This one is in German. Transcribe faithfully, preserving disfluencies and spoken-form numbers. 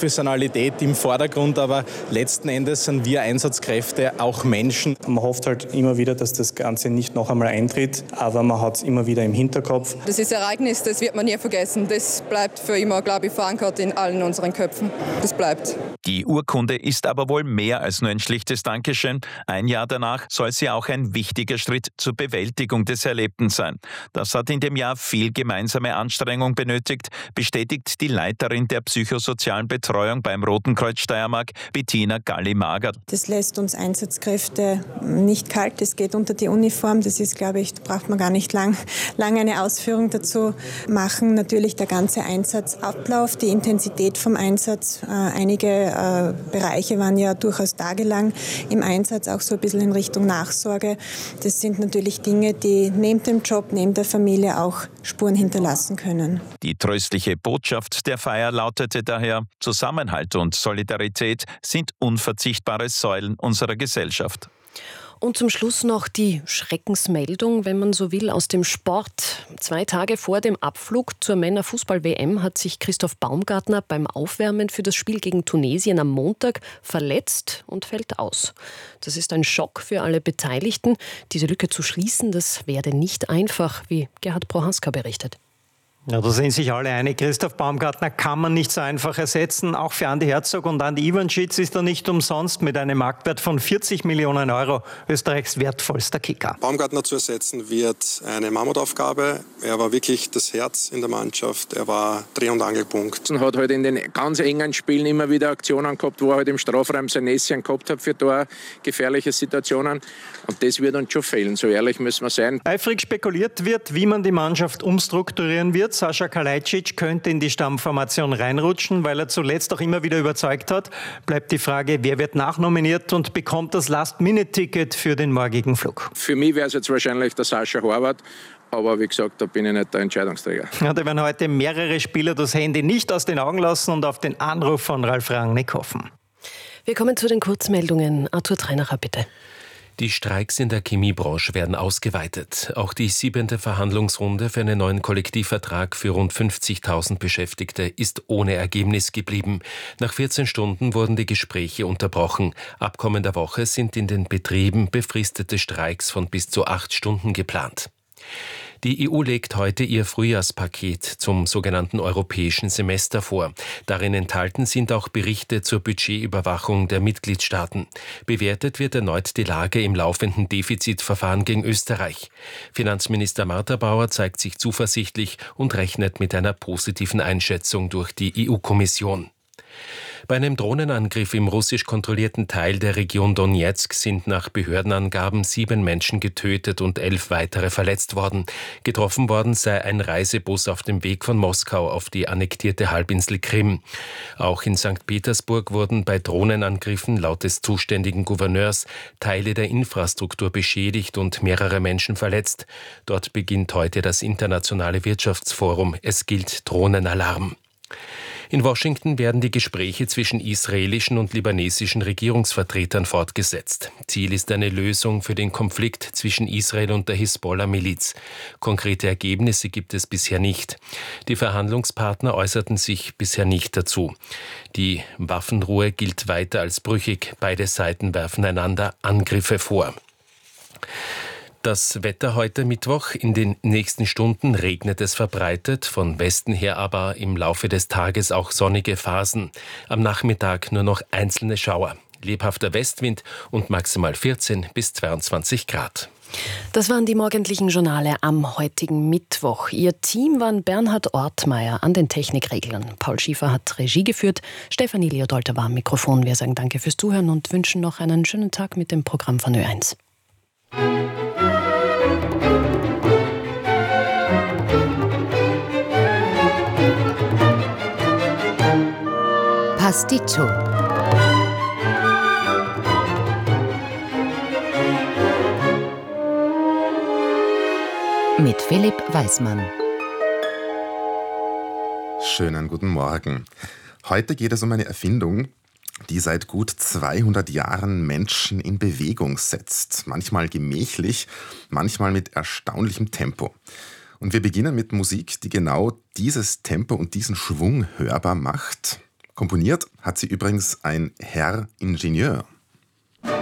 Professionalität im Vordergrund, aber letzten Endes sind wir Einsatzkräfte auch Menschen. Man hofft halt immer wieder, dass das Ganze nicht noch einmal eintritt, aber man hat es immer wieder im Hinterkopf. Das ist ein Ereignis, das wird man nie vergessen. Das bleibt für immer, glaube ich, verankert in allen unseren Köpfen. Das bleibt. Die Urkunde ist aber wohl mehr als nur ein schlichtes Dankeschön. Ein Jahr danach soll sie auch ein wichtiger Schritt zur Bewältigung des Erlebten sein. Das hat in dem Jahr viel gemeinsame Anstrengung benötigt, bestätigt die Leiterin der psychosozialen Betreuung beim Roten Kreuz Steiermark, Bettina Galli-Magert. Das lässt uns Einsatzkräfte nicht kalt, das geht unter die Uniform. Das ist, glaube ich, da braucht man gar nicht lang, lang eine Ausführung dazu machen. Natürlich der ganze Einsatzablauf, die Intensität vom Einsatz. Äh, einige äh, Bereiche waren ja durchaus tagelang im Einsatz, auch so ein bisschen in Richtung Nachsorge. Das sind natürlich Dinge, die neben dem Job, neben der Familie auch Spuren hinterlassen können. Die tröstliche Botschaft der Feier lautete daher: Zusammenhalt und Solidarität sind unverzichtbare Säulen unserer Gesellschaft. Und zum Schluss noch die Schreckensmeldung, wenn man so will, aus dem Sport. Zwei Tage vor dem Abflug zur Männerfußball-W M hat sich Christoph Baumgartner beim Aufwärmen für das Spiel gegen Tunesien am Montag verletzt und fällt aus. Das ist ein Schock für alle Beteiligten. Diese Lücke zu schließen, das werde nicht einfach, wie Gerhard Prohaska berichtet. Ja, da sind sich alle einig. Christoph Baumgartner kann man nicht so einfach ersetzen. Auch für Andi Herzog und Andi Ivanschitz ist er nicht umsonst mit einem Marktwert von vierzig Millionen Euro Österreichs wertvollster Kicker. Baumgartner zu ersetzen wird eine Mammutaufgabe. Er war wirklich das Herz in der Mannschaft. Er war Dreh- und Angelpunkt. Und hat halt in den ganz engen Spielen immer wieder Aktionen gehabt, wo er halt im Strafraum sein Näschen gehabt hat für Tor, gefährliche Situationen. Und das wird uns schon fehlen. So ehrlich müssen wir sein. Eifrig spekuliert wird, wie man die Mannschaft umstrukturieren wird. Sascha Kalajdzic könnte in die Stammformation reinrutschen, weil er zuletzt auch immer wieder überzeugt hat. Bleibt die Frage, wer wird nachnominiert und bekommt das Last-Minute-Ticket für den morgigen Flug? Für mich wäre es jetzt wahrscheinlich der Sascha Horvath. Aber wie gesagt, da bin ich nicht der Entscheidungsträger. Ja, da werden heute mehrere Spieler das Handy nicht aus den Augen lassen und auf den Anruf von Ralf Rangnick hoffen. Wir kommen zu den Kurzmeldungen. Arthur Treinacher, bitte. Die Streiks in der Chemiebranche werden ausgeweitet. Auch die siebente Verhandlungsrunde für einen neuen Kollektivvertrag für rund fünfzigtausend Beschäftigte ist ohne Ergebnis geblieben. Nach vierzehn Stunden wurden die Gespräche unterbrochen. Ab kommender Woche sind in den Betrieben befristete Streiks von bis zu acht Stunden geplant. Die E U legt heute ihr Frühjahrspaket zum sogenannten europäischen Semester vor. Darin enthalten sind auch Berichte zur Budgetüberwachung der Mitgliedstaaten. Bewertet wird erneut die Lage im laufenden Defizitverfahren gegen Österreich. Finanzminister Martha Bauer zeigt sich zuversichtlich und rechnet mit einer positiven Einschätzung durch die E U-Kommission. Bei einem Drohnenangriff im russisch kontrollierten Teil der Region Donezk sind nach Behördenangaben sieben Menschen getötet und elf weitere verletzt worden. Getroffen worden sei ein Reisebus auf dem Weg von Moskau auf die annektierte Halbinsel Krim. Auch in Sankt Petersburg wurden bei Drohnenangriffen laut des zuständigen Gouverneurs Teile der Infrastruktur beschädigt und mehrere Menschen verletzt. Dort beginnt heute das internationale Wirtschaftsforum. Es gilt Drohnenalarm. In Washington werden die Gespräche zwischen israelischen und libanesischen Regierungsvertretern fortgesetzt. Ziel ist eine Lösung für den Konflikt zwischen Israel und der Hisbollah-Miliz. Konkrete Ergebnisse gibt es bisher nicht. Die Verhandlungspartner äußerten sich bisher nicht dazu. Die Waffenruhe gilt weiter als brüchig. Beide Seiten werfen einander Angriffe vor. Das Wetter heute Mittwoch. In den nächsten Stunden regnet es verbreitet, von Westen her aber im Laufe des Tages auch sonnige Phasen. Am Nachmittag nur noch einzelne Schauer. Lebhafter Westwind und maximal vierzehn bis zweiundzwanzig Grad. Das waren die morgendlichen Journale am heutigen Mittwoch. Ihr Team waren Bernhard Ortmeier an den Technikreglern. Paul Schiefer hat Regie geführt. Stefanie Leodolter war am Mikrofon. Wir sagen danke fürs Zuhören und wünschen noch einen schönen Tag mit dem Programm von Ö eins. Pasticcio. Mit Philipp Weismann. Schönen guten Morgen. Heute geht es um eine Erfindung, die seit gut zweihundert Jahren Menschen in Bewegung setzt. Manchmal gemächlich, manchmal mit erstaunlichem Tempo. Und wir beginnen mit Musik, die genau dieses Tempo und diesen Schwung hörbar macht. Komponiert hat sie übrigens ein Herr Ingenieur.